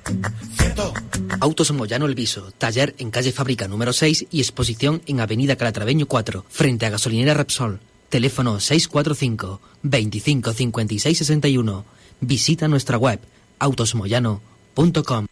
Autos Moyano El Viso, taller en calle Fábrica número 6 y exposición en avenida Calatraveño 4, frente a gasolinera Repsol. Teléfono 645 25 56 61. Visita nuestra web autosmoyano.com.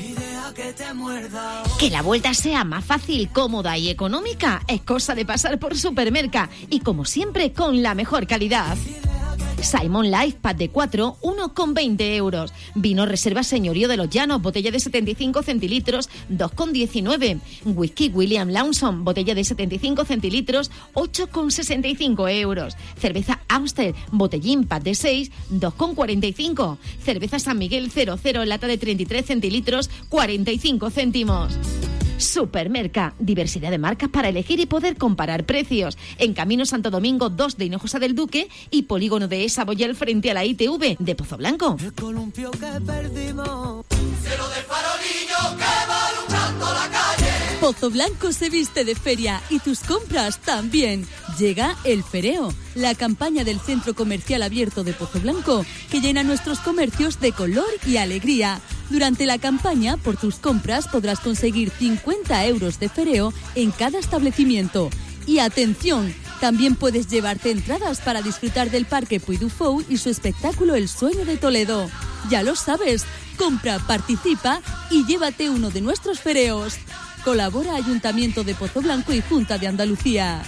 Que la vuelta sea más fácil, cómoda y económica es cosa de pasar por Supermerca y como siempre con la mejor calidad. Simon Life Pack de 4, 1,20 €. Vino Reserva Señorío de los Llanos, botella de 75 centilitros, 2,19. Whisky William Lawson, botella de 75 centilitros, 8,65 €. Cerveza Amstel, botellín pack de 6, 2,45. Cerveza San Miguel 00, lata de 33 centilitros, 45 céntimos. Supermerca, diversidad de marcas para elegir y poder comparar precios. En Camino Santo Domingo 2 de Hinojosa del Duque y Polígono de Esa Boyel frente a la ITV de Pozoblanco. El columpio que perdimos, cielo de farolillo que va alumbrando la calle. Pozoblanco se viste de feria y tus compras también. Llega el Fereo, la campaña del Centro Comercial Abierto de Pozoblanco que llena nuestros comercios de color y alegría. Durante la campaña, por tus compras podrás conseguir 50 € de Fereo en cada establecimiento. Y atención, también puedes llevarte entradas para disfrutar del Parque Puy du Fou y su espectáculo El Sueño de Toledo. Ya lo sabes, compra, participa y llévate uno de nuestros fereos. Colabora Ayuntamiento de Pozoblanco y Junta de Andalucía.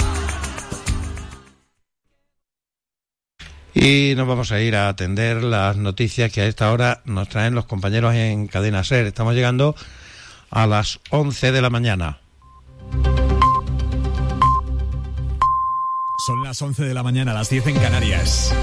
Y nos vamos a ir a atender las noticias que a esta hora nos traen los compañeros en Cadena SER. Estamos llegando a las 11 de la mañana. Son las 11 de la mañana, las 10 en Canarias.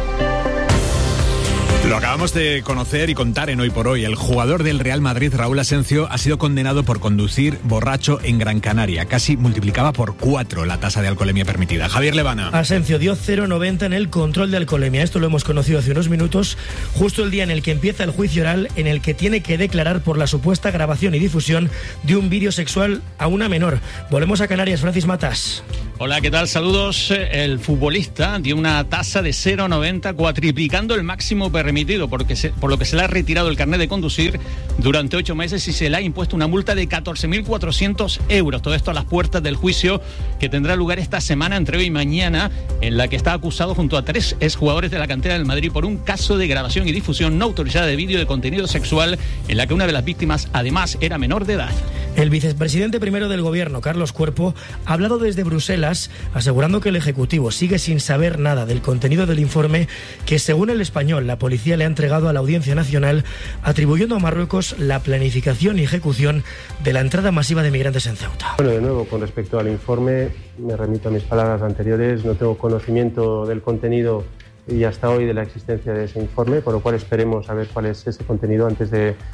Lo acabamos de conocer y contar en Hoy por Hoy. El jugador del Real Madrid, Raúl Asencio, ha sido condenado por conducir borracho en Gran Canaria. Casi multiplicaba por 4 la tasa de alcoholemia permitida. Javier Levana. Asencio dio 0,90 en el control de alcoholemia. Esto lo hemos conocido hace unos minutos, justo el día en el que empieza el juicio oral, en el que tiene que declarar por la supuesta grabación y difusión de un vídeo sexual a una menor. Volvemos a Canarias, Francis Matas. Hola, ¿qué tal? Saludos. El futbolista dio una tasa de 0,90, cuatriplicando el máximo permitido, por lo que se le ha retirado el carnet de conducir durante 8 meses y se le ha impuesto una multa de 14.400 €. Todo esto a las puertas del juicio que tendrá lugar esta semana, entre hoy y mañana, en la que está acusado junto a 3 exjugadores de la cantera del Madrid por un caso de grabación y difusión no autorizada de vídeo de contenido sexual, en la que una de las víctimas, además, era menor de edad. El vicepresidente primero del Gobierno, Carlos Cuerpo, ha hablado desde Bruselas, asegurando que el Ejecutivo sigue sin saber nada del contenido del informe que, según El Español, la policía le ha entregado a la Audiencia Nacional, atribuyendo a Marruecos la planificación y ejecución de la entrada masiva de migrantes en Ceuta. Bueno, de nuevo, con respecto al informe, me remito a mis palabras anteriores, no tengo conocimiento del contenido y hasta hoy de la existencia de ese informe, por lo cual esperemos a ver cuál es ese contenido antes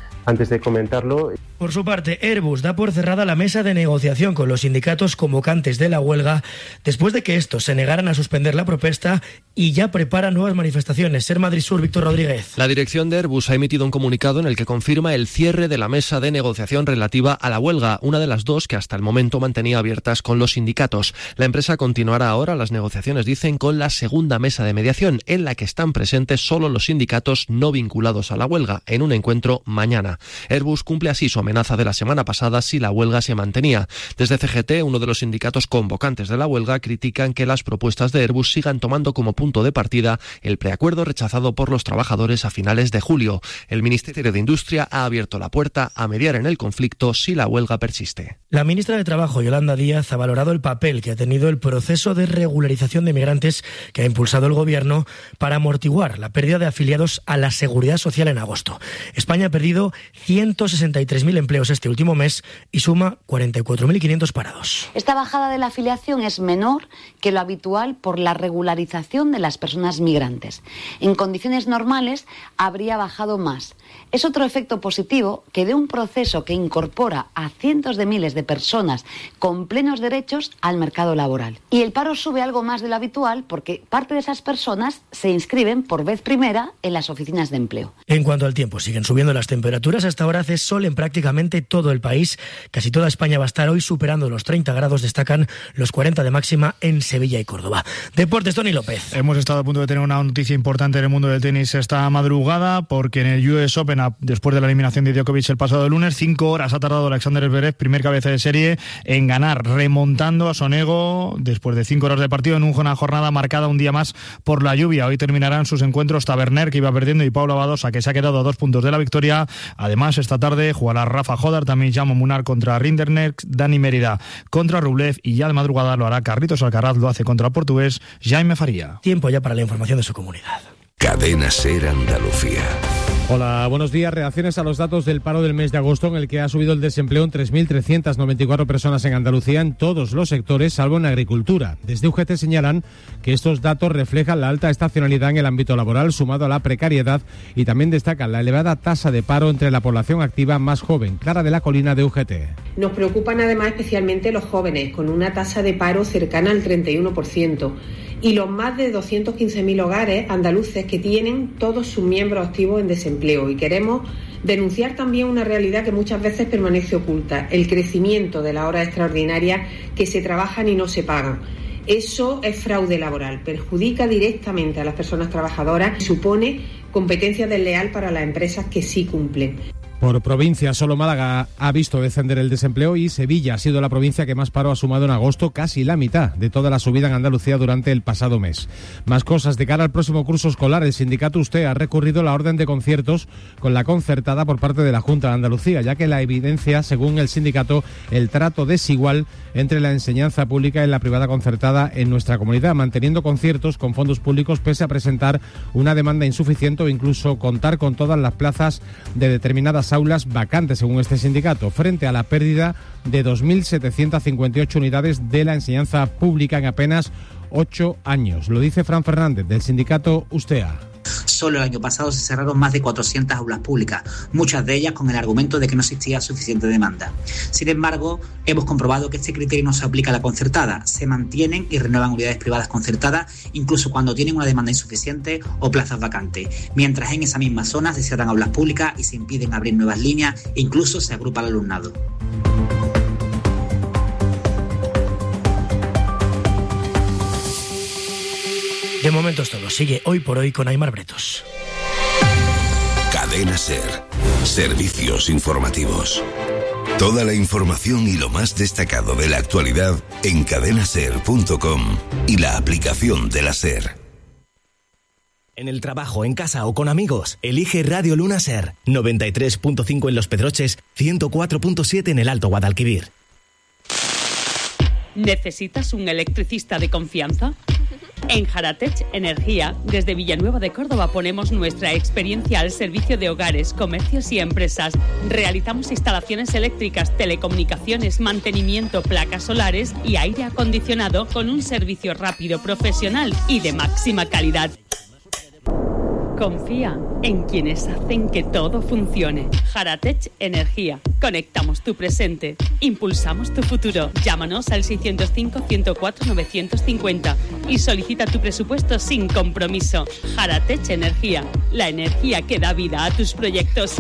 de comentarlo. Por su parte, Airbus da por cerrada la mesa de negociación con los sindicatos convocantes de la huelga después de que estos se negaran a suspender la protesta y ya prepara nuevas manifestaciones. Ser Madrid Sur, Víctor Rodríguez. La dirección de Airbus ha emitido un comunicado en el que confirma el cierre de la mesa de negociación relativa a la huelga, una de las 2 que hasta el momento mantenía abiertas con los sindicatos. La empresa continuará ahora las negociaciones, dicen, con la segunda mesa de mediación, en la que están presentes solo los sindicatos no vinculados a la huelga, en un encuentro mañana. Airbus cumple así su amenaza de la semana pasada si la huelga se mantenía. Desde CGT, uno de los sindicatos convocantes de la huelga, critican que las propuestas de Airbus sigan tomando como punto de partida el preacuerdo rechazado por los trabajadores a finales de julio. El Ministerio de Industria ha abierto la puerta a mediar en el conflicto si la huelga persiste. La ministra de Trabajo, Yolanda Díaz, ha valorado el papel que ha tenido el proceso de regularización de migrantes que ha impulsado el Gobierno para amortiguar la pérdida de afiliados a la Seguridad Social en agosto. España ha perdido 163.000 empleos este último mes y suma 44.500 parados. Esta bajada de la afiliación es menor que lo habitual por la regularización de las personas migrantes. En condiciones normales habría bajado más. Es otro efecto positivo que de un proceso que incorpora a cientos de miles de personas con plenos derechos al mercado laboral. Y el paro sube algo más de lo habitual porque parte de esas personas se inscriben por vez primera en las oficinas de empleo. En cuanto al tiempo, siguen subiendo las temperaturas. Hasta ahora hace sol en prácticamente todo el país. Casi toda España va a estar hoy superando los 30 grados. Destacan los 40 de máxima en Sevilla y Córdoba. Deportes, Tony López. Hemos estado a punto de tener una noticia importante en el mundo del tenis esta madrugada porque en el US Open Open después de la eliminación de Djokovic el pasado lunes. 5 horas ha tardado Alexander Zverev, primer cabeza de serie, en ganar, remontando a Sonego después de 5 horas de partido en una jornada marcada un día más por la lluvia. Hoy terminarán sus encuentros Taverner, que iba perdiendo, y Paula Badosa, que se ha quedado a 2 puntos de la victoria. Además, esta tarde jugará Rafa Jodar, también Jaume Munar contra Rinderknecht, Dani Mérida contra Rublev, y ya de madrugada lo hará Carlitos Alcaraz, lo hace contra el portugués Jaime Faría. Tiempo ya para la información de su comunidad. Cadena SER Andalucía. Hola, buenos días. Reacciones a los datos del paro del mes de agosto, en el que ha subido el desempleo en 3.394 personas en Andalucía, en todos los sectores, salvo en agricultura. Desde UGT señalan que estos datos reflejan la alta estacionalidad en el ámbito laboral, sumado a la precariedad, y también destacan la elevada tasa de paro entre la población activa más joven. Clara de la Colina, de UGT. Nos preocupan además especialmente los jóvenes, con una tasa de paro cercana al 31%. Y los más de 215.000 hogares andaluces que tienen todos sus miembros activos en desempleo. Y queremos denunciar también una realidad que muchas veces permanece oculta: el crecimiento de las horas extraordinarias que se trabajan y no se pagan. Eso es fraude laboral, perjudica directamente a las personas trabajadoras y supone competencia desleal para las empresas que sí cumplen. Por provincia, solo Málaga ha visto descender el desempleo, y Sevilla ha sido la provincia que más paro ha sumado en agosto, casi la mitad de toda la subida en Andalucía durante el pasado mes. Más cosas. De cara al próximo curso escolar, el sindicato USTE ha recurrido la orden de conciertos con la concertada por parte de la Junta de Andalucía, ya que la evidencia, según el sindicato, el trato desigual entre la enseñanza pública y la privada concertada en nuestra comunidad, manteniendo conciertos con fondos públicos pese a presentar una demanda insuficiente o incluso contar con todas las plazas de determinadas aulas vacantes, según este sindicato, frente a la pérdida de 2.758 unidades de la enseñanza pública en apenas 8 años. Lo dice Fran Fernández, del sindicato USTEA. Solo el año pasado se cerraron más de 400 aulas públicas, muchas de ellas con el argumento de que no existía suficiente demanda. Sin embargo, hemos comprobado que este criterio no se aplica a la concertada. Se mantienen y renuevan unidades privadas concertadas, incluso cuando tienen una demanda insuficiente o plazas vacantes, mientras en esa misma zona se cierran aulas públicas y se impiden abrir nuevas líneas e incluso se agrupa el alumnado. De momento es todo. Sigue Hoy por Hoy con Aimar Bretos. Cadena SER. Servicios informativos. Toda la información y lo más destacado de la actualidad en cadenaser.com y la aplicación de la SER. En el trabajo, en casa o con amigos, elige Radio Luna SER. 93.5 en Los Pedroches, 104.7 en el Alto Guadalquivir. ¿Necesitas un electricista de confianza? En Jaratech Energía, desde Villanueva de Córdoba, ponemos nuestra experiencia al servicio de hogares, comercios y empresas. Realizamos instalaciones eléctricas, telecomunicaciones, mantenimiento, placas solares y aire acondicionado con un servicio rápido, profesional y de máxima calidad. Confía en quienes hacen que todo funcione. Jaratech Energía. Conectamos tu presente. Impulsamos tu futuro. Llámanos al 605-104-950 y solicita tu presupuesto sin compromiso. Jaratech Energía. La energía que da vida a tus proyectos.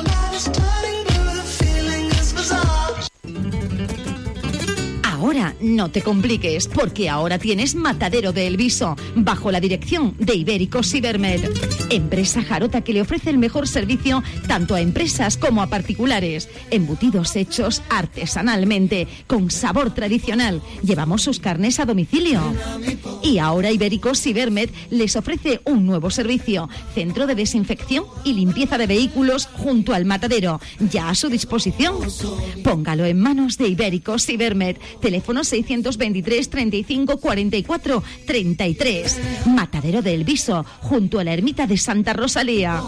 Ahora no te compliques, porque ahora tienes Matadero de El Viso, bajo la dirección de Ibérico Cibermed, empresa jarota que le ofrece el mejor servicio tanto a empresas como a particulares. Embutidos hechos artesanalmente, con sabor tradicional. Llevamos sus carnes a domicilio. Y ahora Ibérico Cibermed les ofrece un nuevo servicio, centro de desinfección y limpieza de vehículos junto al matadero, ya a su disposición. Póngalo en manos de Ibérico Cibermed. Teléfono 623 35 44 33. Matadero de El Viso, junto a la ermita de Santa Rosalía.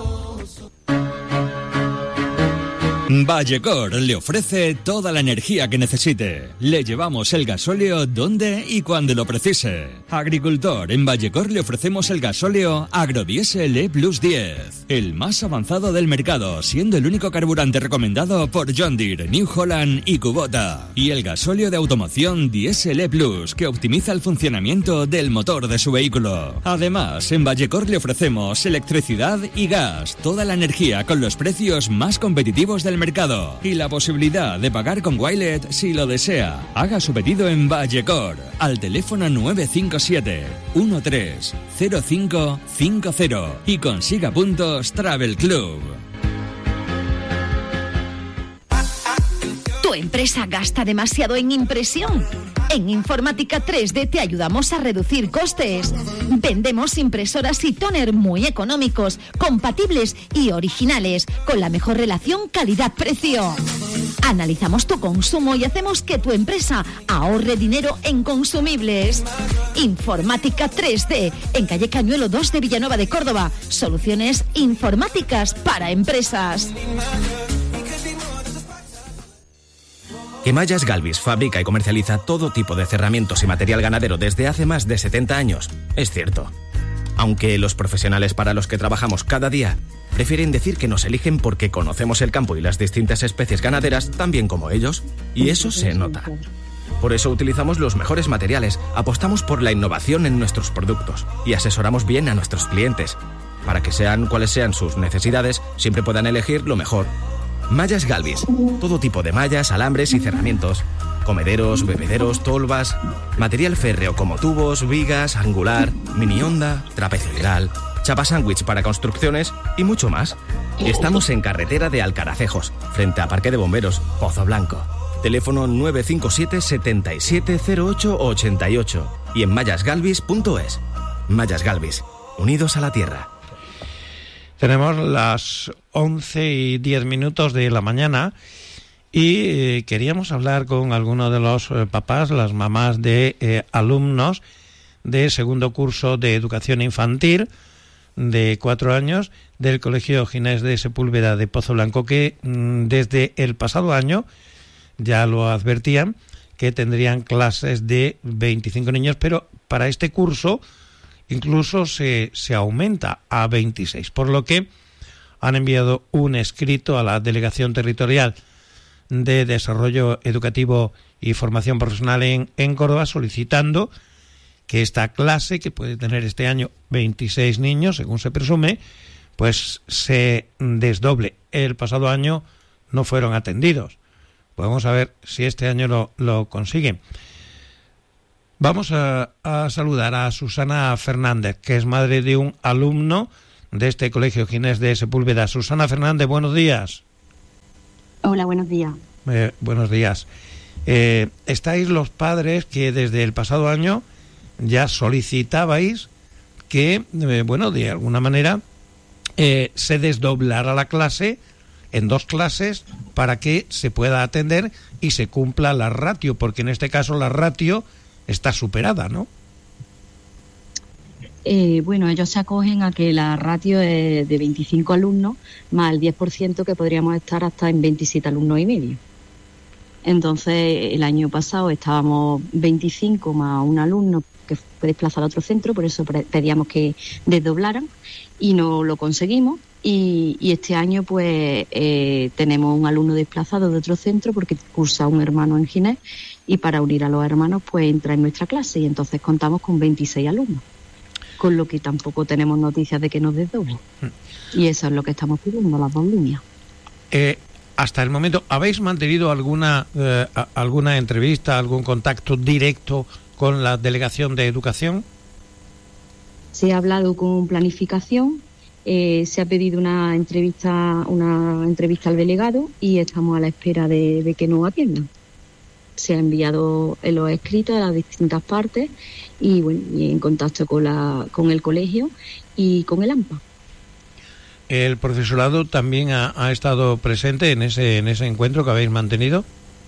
Vallecor le ofrece toda la energía que necesite. Le llevamos el gasóleo donde y cuando lo precise. Agricultor, en Vallecor le ofrecemos el gasóleo Agrodiesel E+10, el más avanzado del mercado, siendo el único carburante recomendado por John Deere, New Holland y Kubota. Y el gasóleo de automoción Diesel E+, que optimiza el funcionamiento del motor de su vehículo. Además, en Vallecor le ofrecemos electricidad y gas, toda la energía con los precios más competitivos del mercado y la posibilidad de pagar con Wilet si lo desea. Haga su pedido en Vallecor al teléfono 957 130550 y consiga puntos Travel Club. ¿Tu empresa gasta demasiado en impresión? En Informática 3D te ayudamos a reducir costes. Vendemos impresoras y tóner muy económicos, compatibles y originales, con la mejor relación calidad-precio. Analizamos tu consumo y hacemos que tu empresa ahorre dinero en consumibles. Informática 3D, en calle Cañuelo 2 de Villanueva de Córdoba. Soluciones informáticas para empresas. Que Mallas Galvis fabrica y comercializa todo tipo de cerramientos y material ganadero desde hace más de 70 años, es cierto. Aunque los profesionales para los que trabajamos cada día prefieren decir que nos eligen porque conocemos el campo y las distintas especies ganaderas tan bien como ellos, y eso se nota. Por eso utilizamos los mejores materiales, apostamos por la innovación en nuestros productos y asesoramos bien a nuestros clientes. Para que sean cuales sean sus necesidades, siempre puedan elegir lo mejor. Mallas Galvis, todo tipo de mallas, alambres y cerramientos. Comederos, bebederos, tolvas, material férreo como tubos, vigas, angular, mini onda, trapezoidal, chapa sándwich para construcciones y mucho más. Estamos en carretera de Alcaracejos, frente a Parque de Bomberos, Pozo Blanco. Teléfono 957 770888 y en mallasgalvis.es. Mallas Galvis, unidos a la tierra. Tenemos las 11:10 de la mañana y queríamos hablar con algunos de los papás, las mamás de alumnos de segundo curso de educación infantil de 4 años del Colegio Ginés de Sepúlveda de Pozo Blanco, que desde el pasado año ya lo advertían que tendrían clases de 25 niños, pero para este curso incluso se aumenta a 26, por lo que han enviado un escrito a la Delegación Territorial de Desarrollo Educativo y Formación Profesional en Córdoba, solicitando que esta clase, que puede tener este año 26 niños, según se presume, pues se desdoble. El pasado año no fueron atendidos. Pues vamos a ver si este año lo consiguen. Vamos a saludar a Susana Fernández, que es madre de un alumno de este Colegio Ginés de Sepúlveda. Susana Fernández, buenos días. Hola, buenos días. Buenos días. Estáis los padres que desde el pasado año ya solicitabais que, de alguna manera se desdoblara la clase en 2 clases para que se pueda atender y se cumpla la ratio, porque en este caso la ratio está superada, ¿no? Ellos se acogen a que la ratio es de 25 alumnos más el 10%, que podríamos estar hasta en 27 alumnos y medio. Entonces, el año pasado estábamos 25 más un alumno que fue desplazado a otro centro, por eso pedíamos que desdoblaran y no lo conseguimos. Y este año pues tenemos un alumno desplazado de otro centro porque cursa un hermano en Ginés, y para unir a los hermanos pues entra en nuestra clase, y entonces contamos con 26 alumnos, con lo que tampoco tenemos noticias de que nos desdoblen. Y eso es lo que estamos pidiendo, las 2 líneas. Hasta el momento, ¿habéis mantenido alguna entrevista, algún contacto directo con la Delegación de Educación? Se ha hablado con planificación. Se ha pedido una entrevista al delegado y estamos a la espera de que nos atiendan. Se ha enviado los escritos a las distintas partes y en contacto con el colegio y con el AMPA. ¿El profesorado también ha estado presente en ese encuentro que habéis mantenido?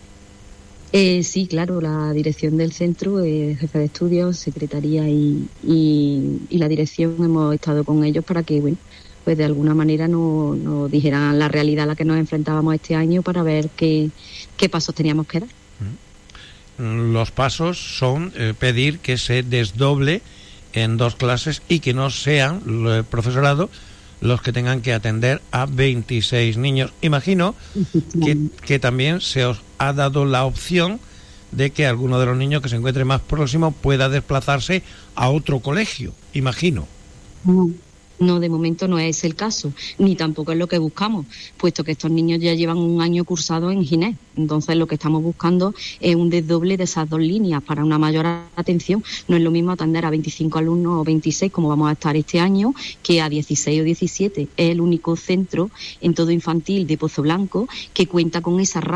Sí, claro, la dirección del centro, jefe de estudios, secretaría y la dirección hemos estado con ellos para que, pues de alguna manera nos dijeran la realidad a la que nos enfrentábamos este año, para ver qué pasos teníamos que dar. Los pasos son pedir que se desdoble en 2 clases y que no sean el profesorado los que tengan que atender a 26 niños. Imagino que también se os ha dado la opción de que alguno de los niños que se encuentre más próximo pueda desplazarse a otro colegio, imagino. No, de momento no es el caso, ni tampoco es lo que buscamos, puesto que estos niños ya llevan un año cursado en Ginés. Entonces lo que estamos buscando es un desdoble de esas 2 líneas para una mayor atención. No es lo mismo atender a 25 alumnos o 26, como vamos a estar este año, que a 16 o 17. Es el único centro en todo infantil de Pozo Blanco que cuenta con esa ratio.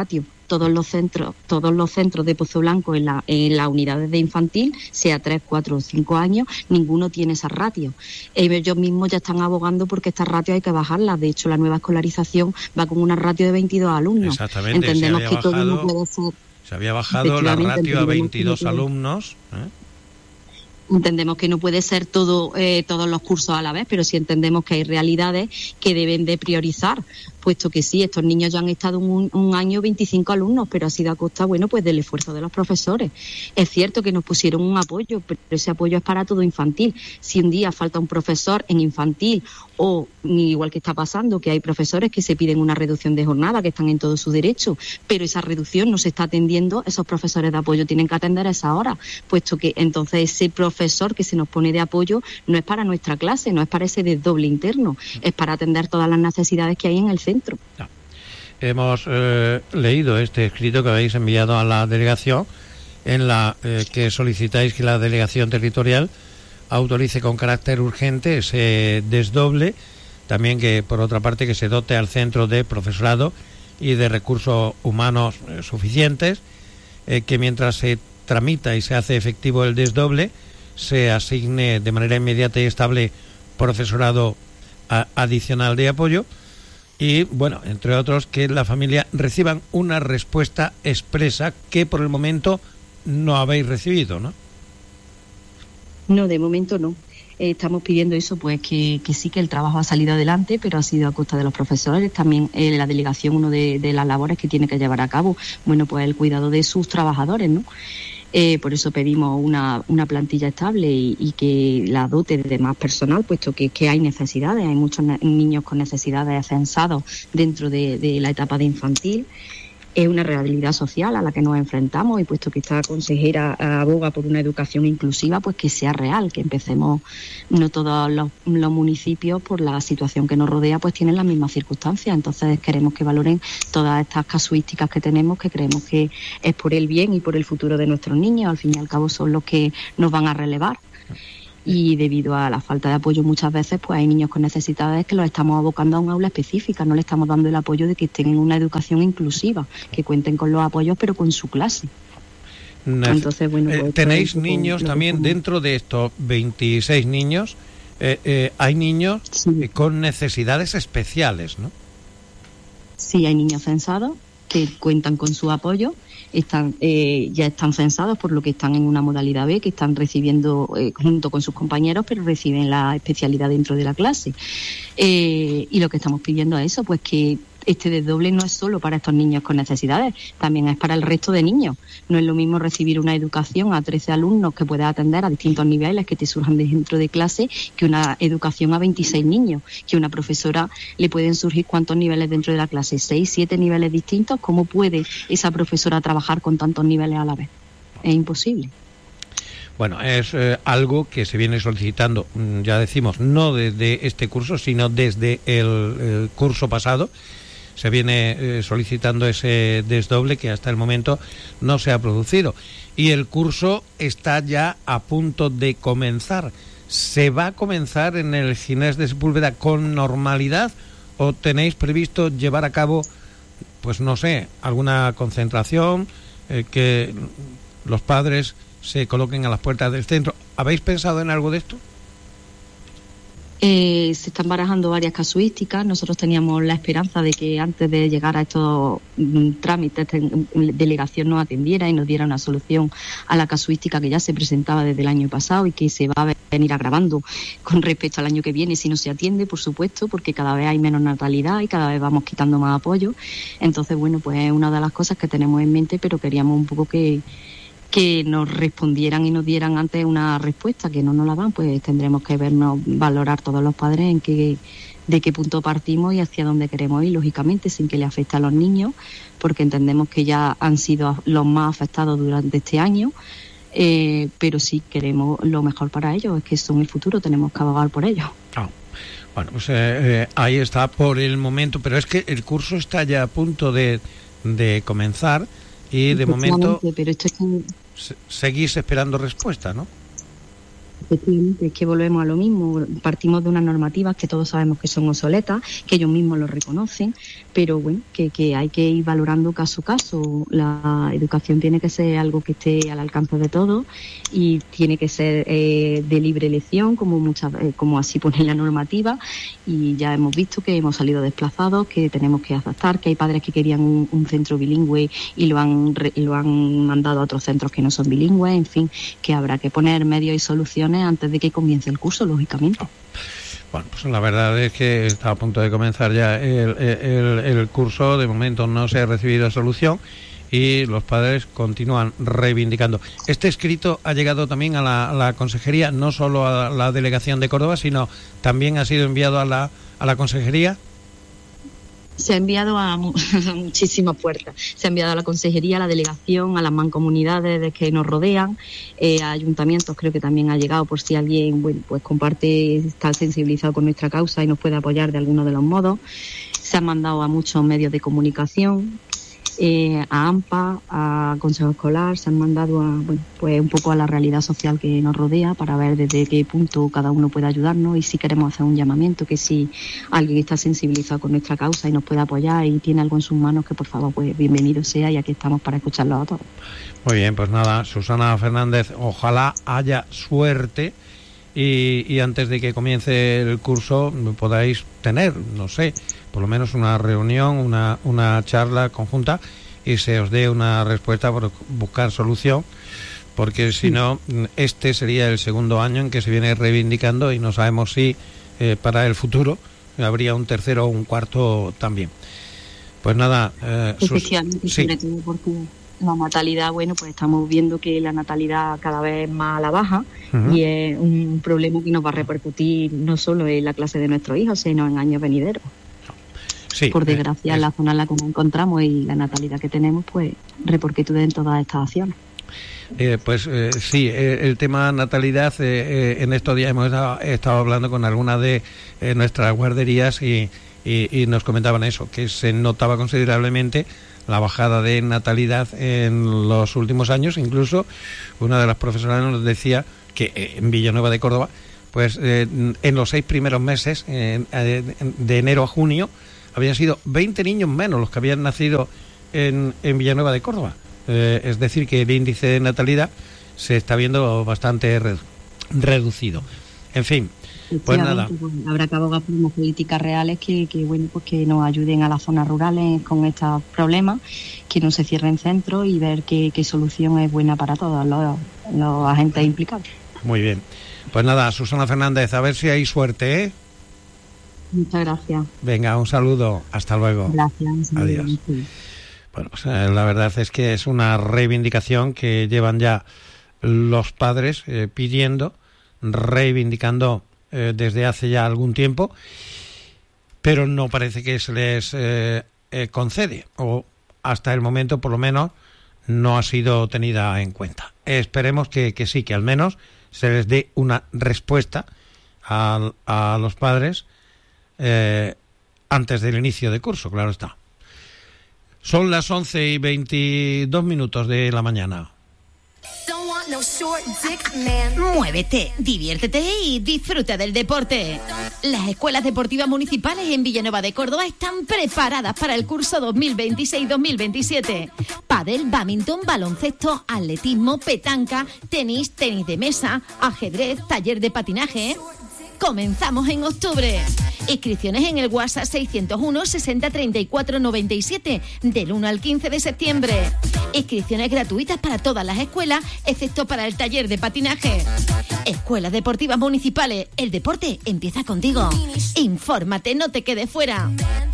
todos los centros de Pozo Blanco en las unidades de infantil, sea 3, 4 o 5 años, ninguno tiene esa ratio. Ellos mismos ya están abogando porque esta ratio hay que bajarla. De hecho, la nueva escolarización va con una ratio de 22 alumnos. Exactamente. Entendemos que todo no puede ser. Se había bajado la ratio a 22 alumnos. Entendemos que no puede ser todos los cursos a la vez, pero sí entendemos que hay realidades que deben de priorizar, puesto que sí, estos niños ya han estado un año 25 alumnos, pero ha sido a costa, pues del esfuerzo de los profesores. Es cierto que nos pusieron un apoyo, pero ese apoyo es para todo infantil. Si un día falta un profesor en infantil, o igual que está pasando, que hay profesores que se piden una reducción de jornada, que están en todo su derecho, pero esa reducción no se está atendiendo, esos profesores de apoyo tienen que atender a esa hora, puesto que entonces ese profesor que se nos pone de apoyo no es para nuestra clase, no es para ese desdoble interno, es para atender todas las necesidades que hay en el centro. Hemos leído este escrito que habéis enviado a la delegación, en la que solicitáis que la delegación territorial autorice con carácter urgente ese desdoble, también que por otra parte que se dote al centro de profesorado y de recursos humanos suficientes, que mientras se tramita y se hace efectivo el desdoble, se asigne de manera inmediata y estable profesorado adicional de apoyo y, bueno, entre otros, que la familia reciban una respuesta expresa que por el momento no habéis recibido, ¿no? No, de momento no. Estamos pidiendo eso, pues que sí, que el trabajo ha salido adelante, pero ha sido a costa de los profesores. También la delegación, uno de las labores que tiene que llevar a cabo, bueno, pues el cuidado de sus trabajadores, ¿no? Por eso pedimos una plantilla estable y que la dote de más personal, puesto que hay necesidades, hay muchos niños con necesidades censados dentro de la etapa de infantil. Es una realidad social a la que nos enfrentamos y puesto que esta consejera aboga por una educación inclusiva, pues que sea real, que empecemos. No todos los municipios, por la situación que nos rodea, pues tienen las mismas circunstancias. Entonces queremos que valoren todas estas casuísticas que tenemos, que creemos que es por el bien y por el futuro de nuestros niños. Al fin y al cabo son los que nos van a relevar. Y debido a la falta de apoyo muchas veces, pues hay niños con necesidades que los estamos abocando a un aula específica, no le estamos dando el apoyo de que estén en una educación inclusiva, que cuenten con los apoyos pero con su clase. Entonces, bueno, pues, tenéis niños también dentro de estos 26 niños, hay niños con necesidades especiales, ¿no? Sí, hay niños censados que cuentan con su apoyo. Ya están censados, por lo que están en una modalidad B, que están recibiendo junto con sus compañeros, pero reciben la especialidad dentro de la clase. Y lo que estamos pidiendo es eso, pues que este desdoble no es solo para estos niños con necesidades, también es para el resto de niños. No es lo mismo recibir una educación a 13 alumnos que puedas atender a distintos niveles que te surjan dentro de clase que una educación a 26 niños, que una profesora le pueden surgir cuántos niveles dentro de la clase, 6, 7 niveles distintos. ¿Cómo puede esa profesora trabajar con tantos niveles a la vez? Es imposible. Bueno, es algo que se viene solicitando, ya decimos, no desde este curso, sino desde el curso pasado. Se viene solicitando ese desdoble que hasta el momento no se ha producido. Y el curso está ya a punto de comenzar. ¿Se va a comenzar en el Ginés de Sepúlveda con normalidad o tenéis previsto llevar a cabo, pues no sé, alguna concentración, que los padres se coloquen a las puertas del centro? ¿Habéis pensado en algo de esto? Se están barajando varias casuísticas. Nosotros teníamos la esperanza de que antes de llegar a estos trámites, delegación nos atendiera y nos diera una solución a la casuística que ya se presentaba desde el año pasado y que se va a venir agravando con respecto al año que viene si no se atiende, por supuesto, porque cada vez hay menos natalidad y cada vez vamos quitando más apoyo. Entonces, bueno, pues es una de las cosas que tenemos en mente, pero queríamos un poco que nos respondieran y nos dieran antes una respuesta. Que no nos la dan, pues tendremos que vernos, valorar todos los padres de qué punto partimos y hacia dónde queremos ir, lógicamente sin que le afecte a los niños, porque entendemos que ya han sido los más afectados durante este año, pero sí queremos lo mejor para ellos, es que son el futuro, tenemos que abogar por ellos. Bueno, pues ahí está por el momento, pero es que el curso está ya a punto de comenzar. Y de momento pero esto es que... seguís esperando respuesta, ¿no? Efectivamente, es que volvemos a lo mismo. Partimos de unas normativas que todos sabemos que son obsoletas, que ellos mismos lo reconocen, pero bueno, que hay que ir valorando caso a caso. La educación tiene que ser algo que esté al alcance de todos y tiene que ser de libre elección, como así pone la normativa, y ya hemos visto que hemos salido desplazados, que tenemos que adaptar, que hay padres que querían un centro bilingüe y lo han mandado a otros centros que no son bilingües, en fin, que habrá que poner medios y soluciones antes de que comience el curso, lógicamente. Bueno, pues la verdad es que está a punto de comenzar ya el curso. De momento no se ha recibido solución y los padres continúan reivindicando. Este escrito ha llegado también a la consejería, no solo a la delegación de Córdoba, sino también ha sido enviado a la consejería. Se ha enviado a muchísimas puertas. Se ha enviado a la consejería, a la delegación, a las mancomunidades que nos rodean, a ayuntamientos. Creo que también ha llegado, por si alguien pues comparte, está sensibilizado con nuestra causa y nos puede apoyar de alguno de los modos. Se ha mandado a muchos medios de comunicación, a AMPA, a Consejo Escolar. Se han mandado pues un poco a la realidad social que nos rodea para ver desde qué punto cada uno puede ayudarnos, y si queremos hacer un llamamiento, que si alguien está sensibilizado con nuestra causa y nos puede apoyar y tiene algo en sus manos, que por favor pues bienvenido sea, y aquí estamos para escucharlos a todos. Muy bien, pues nada, Susana Fernández, ojalá haya suerte y antes de que comience el curso podáis tener, no sé, por lo menos una reunión, una charla conjunta y se os dé una respuesta por buscar solución, porque si no, este sería el segundo año en que se viene reivindicando y no sabemos si para el futuro habría un tercero o un cuarto también. Pues nada, especialmente sobre todo porque la natalidad, bueno, pues estamos viendo que la natalidad cada vez es más a la baja, y es un problema que nos va a repercutir no solo en la clase de nuestros hijos, sino en años venideros. Sí, por desgracia, en la zona en la que nos encontramos y la natalidad que tenemos, pues repercute en todas estas acciones. Sí, el tema natalidad, en estos días hemos estado hablando con algunas de nuestras guarderías y nos comentaban eso, que se notaba considerablemente la bajada de natalidad en los últimos años. Incluso una de las profesoras nos decía que en Villanueva de Córdoba, pues en los 6 primeros meses, de enero a junio, habían sido 20 niños menos los que habían nacido en Villanueva de Córdoba. Es decir, que el índice de natalidad se está viendo bastante reducido. En fin, pues nada. Pues, habrá que abogar por unas políticas reales que nos ayuden a las zonas rurales con estos problemas, que no se cierren centros y ver qué solución es buena para todos los agentes implicados. Muy bien. Pues nada, Susana Fernández, a ver si hay suerte, ¿eh? Muchas gracias. Venga, un saludo. Hasta luego. Gracias. Adiós. Bueno, pues la verdad es que es una reivindicación que llevan ya los padres reivindicando desde hace ya algún tiempo, pero no parece que se les concede, o hasta el momento por lo menos no ha sido tenida en cuenta. Esperemos que sí, que al menos se les dé una respuesta a los padres antes del inicio de curso, claro está. Son las 11:22 de la mañana. Muévete, diviértete y disfruta del deporte. Las escuelas deportivas municipales en Villanueva de Córdoba están preparadas para el curso 2026-2027. Pádel, bádminton, baloncesto, atletismo, petanca, tenis de mesa, ajedrez, taller de patinaje. Comenzamos en octubre. Inscripciones en el WhatsApp 601 60 34 97 del 1 al 15 de septiembre. Inscripciones gratuitas para todas las escuelas, excepto para el taller de patinaje. Escuelas deportivas municipales. El deporte empieza contigo. Infórmate, no te quedes fuera.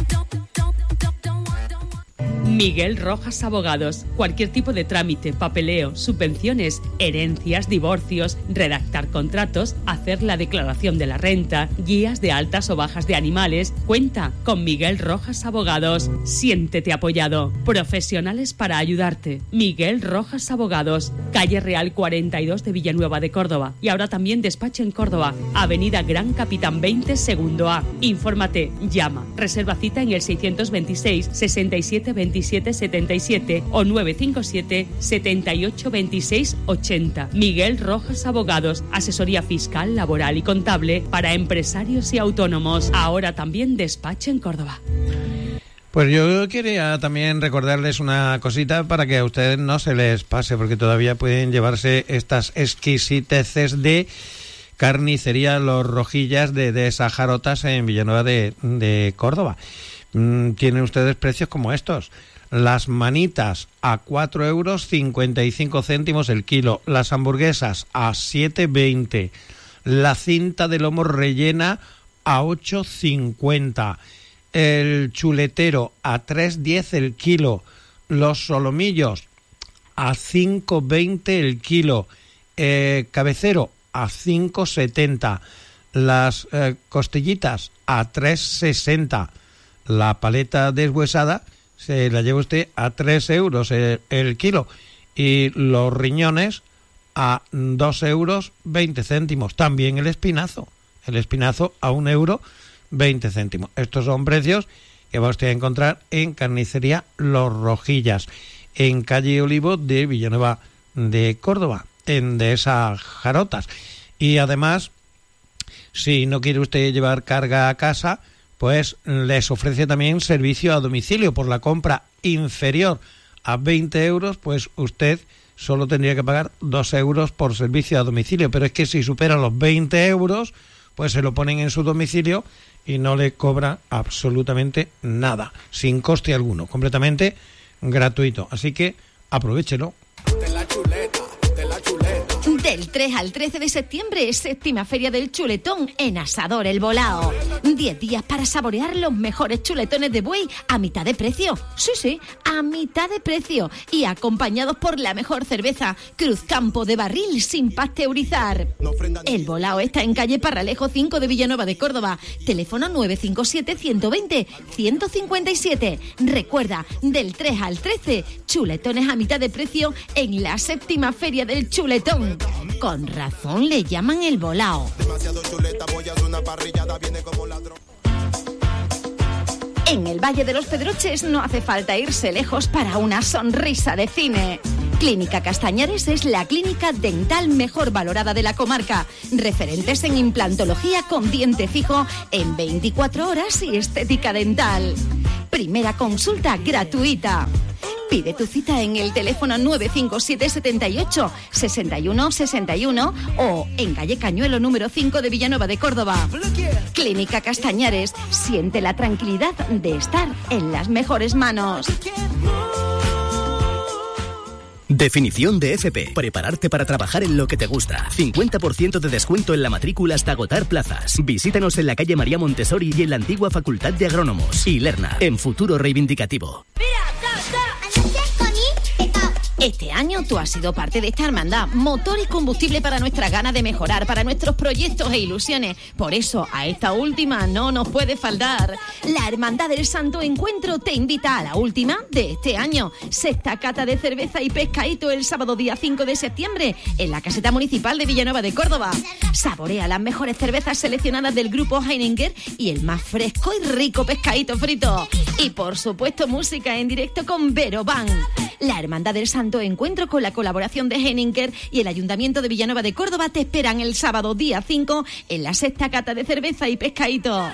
Miguel Rojas Abogados. Cualquier tipo de trámite, papeleo, subvenciones, herencias, divorcios, redactar contratos, hacer la declaración de la renta, guías de altas o bajas de animales. Cuenta con Miguel Rojas Abogados. Siéntete apoyado. Profesionales para ayudarte. Miguel Rojas Abogados. Calle Real 42 de Villanueva de Córdoba. Y ahora también despacho en Córdoba. Avenida Gran Capitán 20, segundo A. Infórmate, llama. Reserva cita en el 626 67 27 77 77 o 957 78 26 80. Miguel Rojas Abogados, asesoría fiscal, laboral y contable para empresarios y autónomos. Ahora también despacho en Córdoba. Pues yo quería también recordarles una cosita para que a ustedes no se les pase, porque todavía pueden llevarse estas exquisiteces de carnicería Los Rojillas de esas Jarotas en Villanueva de Córdoba. Tienen ustedes precios como estos. Las manitas a 4,55 euros el kilo. Las hamburguesas a 7,20. La cinta de lomo rellena a 8,50. El chuletero a 3,10 el kilo. Los solomillos a 5,20 el kilo. Cabecero a 5,70. Las costillitas a 3,60. La paleta deshuesada se la lleva usted a 3 euros el kilo. Y los riñones a 2,20 euros. También el espinazo a 1,20 euro. Estos son precios que va usted a encontrar en Carnicería Los Rojillas, en calle Olivo de Villanueva de Córdoba, en Dehesa Jarotas. Y además, si no quiere usted llevar carga a casa, pues les ofrece también servicio a domicilio. Por la compra inferior a 20 euros, pues usted solo tendría que pagar 2 euros por servicio a domicilio. Pero es que si supera los 20 euros, pues se lo ponen en su domicilio y no le cobra absolutamente nada, sin coste alguno, completamente gratuito. Así que aprovéchelo. Del 3 al 13 de septiembre, séptima feria del chuletón en Asador El Bolao. 10 días para saborear los mejores chuletones de buey a mitad de precio. Sí, a mitad de precio. Y acompañados por la mejor cerveza, Cruzcampo de barril sin pasteurizar. El Bolao está en calle Parralejo 5 de Villanueva de Córdoba. Teléfono 957 120 157. Recuerda, del 3 al 13, chuletones a mitad de precio en la séptima feria del chuletón. Con razón le llaman El Bolao. En el Valle de los Pedroches no hace falta irse lejos para una sonrisa de cine. Clínica Castañares es la clínica dental mejor valorada de la comarca. Referentes en implantología con diente fijo en 24 horas y estética dental. Primera consulta gratuita. Pide tu cita en el teléfono 957 78 61 61 o en calle Cañuelo número 5 de Villanueva de Córdoba. Clínica Castañares, siente la tranquilidad de estar en las mejores manos. Definición de FP. Prepararte para trabajar en lo que te gusta. 50% de descuento en la matrícula hasta agotar plazas. Visítanos en la calle María Montessori y en la antigua Facultad de Agrónomos. Y Lerna, en Futuro Reivindicativo. Este año tú has sido parte de esta hermandad, motor y combustible para nuestra gana de mejorar, para nuestros proyectos e ilusiones. Por eso, a esta última no nos puede faltar. La Hermandad del Santo Encuentro te invita a la última de este año. Sexta cata de cerveza y pescadito el sábado día 5 de septiembre en la caseta municipal de Villanueva de Córdoba. Saborea las mejores cervezas seleccionadas del grupo Heineken y el más fresco y rico pescadito frito. Y por supuesto, música en directo con Vero Van. La Hermandad del Santo Encuentro, con la colaboración de Heineken y el Ayuntamiento de Villanueva de Córdoba, te esperan el sábado día 5 en la sexta cata de cerveza y pescadito.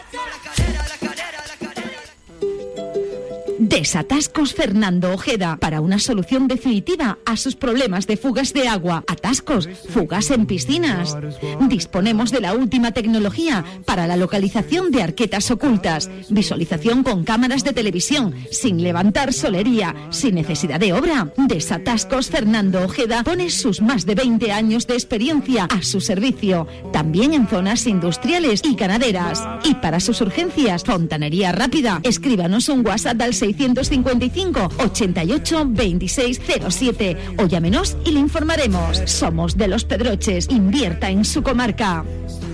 Desatascos Fernando Ojeda, para una solución definitiva a sus problemas de fugas de agua, atascos, fugas en piscinas. Disponemos de la última tecnología para la localización de arquetas ocultas, visualización con cámaras de televisión, sin levantar solería, sin necesidad de obra. Desatascos Fernando Ojeda pone sus más de 20 años de experiencia a su servicio, también en zonas industriales y ganaderas. Y para sus urgencias, fontanería rápida, escríbanos un WhatsApp al 655 88 26 07 o llámenos y le informaremos. Somos de Los Pedroches, invierta en su comarca.